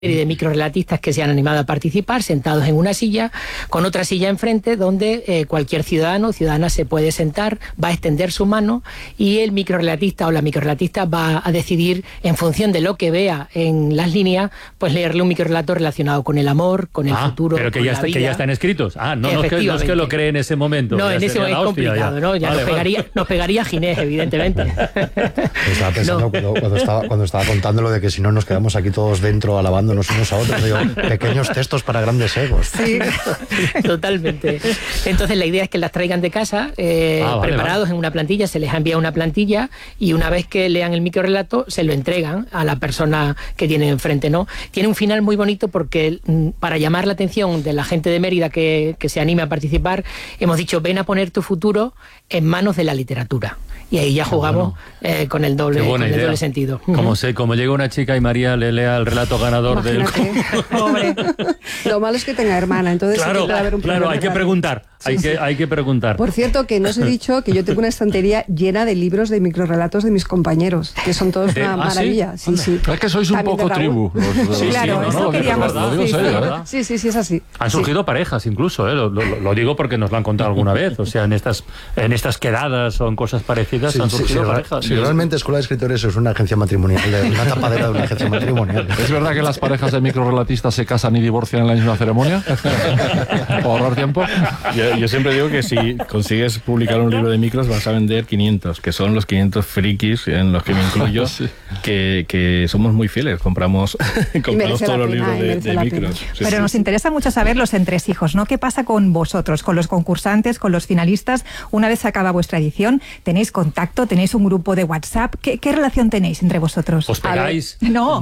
de microrelatistas que se han animado a participar, sentados en una silla, con otra silla enfrente, donde cualquier ciudadano o ciudadana se puede sentar, va a extender su mano y el microrelatista o la microrelatista va a decidir, en función de lo que vea en las líneas, pues leerle un microrelato relacionado con el amor, con el futuro, pero que con ya la está, vida. que ya están escritos. No es que lo cree en ese momento. No, en ese momento es complicado, ¿no? Ya vale, nos pegaría Ginés, evidentemente. Estaba pensando cuando estaba contando lo de que si no nos quedamos aquí todos dentro alabándonos unos a otros, digo, pequeños textos para grandes egos. Sí, totalmente. Entonces la idea es que las traigan de casa, preparados en una plantilla, se les envía una plantilla y una vez que lean el microrelato se lo entregan a la persona que tienen enfrente, ¿no? Tiene un final muy bonito porque para llamar la atención de la gente de Mérida que se anime a participar, hemos dicho, ven a poner tu futuro en manos de la literatura. Y ahí ya jugamos con el doble sentido. Como llega una chica y María le lea el relato ganador del... Pobre. Lo malo es que tenga hermana, entonces claro, sí que haber un hay que preguntar. Hay que preguntar. Por cierto, que no os he dicho que yo tengo una estantería llena de libros de microrelatos de mis compañeros, que son todos una maravilla. Sí. Es que sois un poco tribu. Claro, eso queríamos. Sí, es así. Han surgido parejas incluso, lo digo porque nos lo han contado alguna vez, o sea, en estas quedadas o en cosas parecidas han surgido parejas. Si realmente Escuela de Escritores es una agencia matrimonial, una tapadera de una agencia matrimonial. ¿Es verdad que las parejas de microrelatistas se casan y divorcian en la misma ceremonia? ¿Para ahorrar tiempo? Yo siempre digo que si consigues publicar un libro de micros vas a vender 500, que son los 500 frikis en los que me incluyo, que somos muy fieles, compramos todos los libros de micros. Pero nos interesa mucho saber los entresijos, ¿no? ¿Qué pasa con vosotros, con los concursantes, con los finalistas? Una vez acaba vuestra edición, ¿tenéis contacto? ¿Tenéis un grupo de WhatsApp? ¿Qué relación tenéis entre vosotros? ¿Os pegáis? No.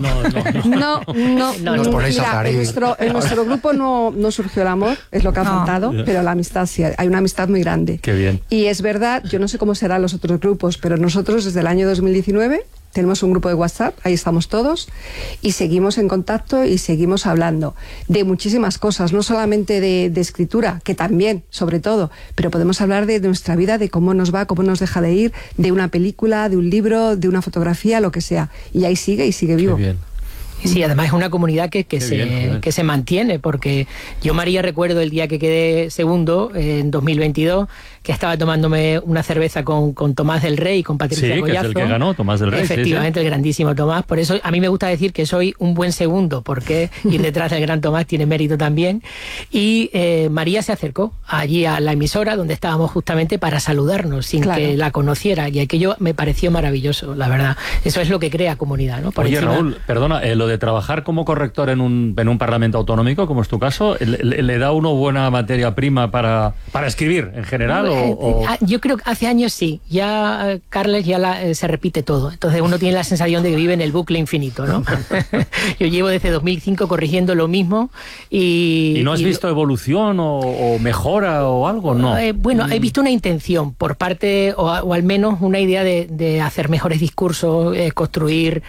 Nos ponéis a parir. En nuestro grupo no surgió el amor, es lo que ha faltado, pero la amistad sí, hay una amistad muy grande. Qué bien. Y es verdad, yo no sé cómo serán los otros grupos, pero nosotros desde el año 2019 tenemos un grupo de WhatsApp, ahí estamos todos, y seguimos en contacto y seguimos hablando de muchísimas cosas, no solamente de escritura, que también, sobre todo, pero podemos hablar de nuestra vida, de cómo nos va, cómo nos deja de ir, de una película, de un libro, de una fotografía, lo que sea. Y ahí sigue y sigue vivo. Qué bien. Sí, además es una comunidad que se mantiene, porque yo, María, recuerdo el día que quedé segundo, en 2022, que estaba tomándome una cerveza con Tomás del Rey y con Patricia Collazo. Sí, que es el que ganó, Tomás del Rey. Efectivamente, el grandísimo Tomás. Por eso a mí me gusta decir que soy un buen segundo, porque ir detrás del gran Tomás tiene mérito también. Y María se acercó allí a la emisora donde estábamos justamente para saludarnos, sin que la conociera. Y aquello me pareció maravilloso, la verdad. Eso es lo que crea comunidad, ¿no? Oye, Raúl, perdona, lo de trabajar como corrector en un parlamento autonómico, como es tu caso, ¿le da uno buena materia prima para escribir en general? Yo creo que hace años sí. Ya, Carles, se repite todo. Entonces uno tiene la sensación de que vive en el bucle infinito, ¿no? Yo llevo desde 2005 corrigiendo lo mismo y ¿no has visto evolución o mejora o algo? No. Bueno, he visto una intención por parte, o al menos una idea de hacer mejores discursos, construir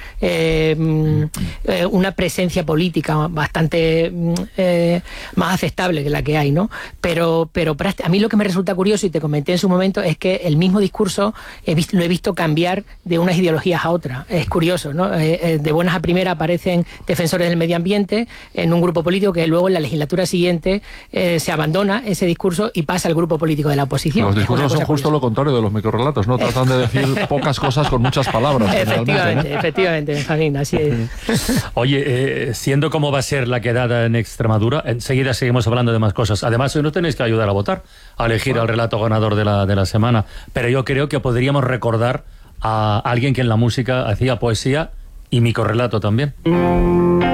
una presencia política bastante más aceptable que la que hay, ¿no? Pero a mí lo que me resulta curioso, y te comenté en su momento, es que el mismo discurso lo he visto cambiar de unas ideologías a otras. Es curioso, ¿no? De buenas a primeras aparecen defensores del medio ambiente en un grupo político que luego en la legislatura siguiente se abandona ese discurso y pasa al grupo político de la oposición. Los discursos son justo lo contrario de los microrelatos, ¿no? Tratan de decir pocas cosas con muchas palabras. Efectivamente, Benjamín, así es. Oye, siendo como va a ser la quedada en Extremadura, enseguida seguimos hablando de más cosas. Además, hoy no tenéis que ayudar a votar, a elegir al relato ganador de la semana. Pero yo creo que podríamos recordar a alguien que en la música hacía poesía y microrelato también.